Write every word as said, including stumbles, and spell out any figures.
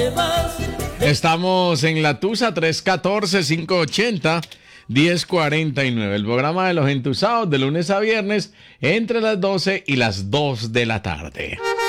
Estamos en La Tusa, tres uno cuatro, cinco ocho cero, uno cero cuatro nueve. El programa de los entusados de lunes a viernes entre las doce y las dos de la tarde.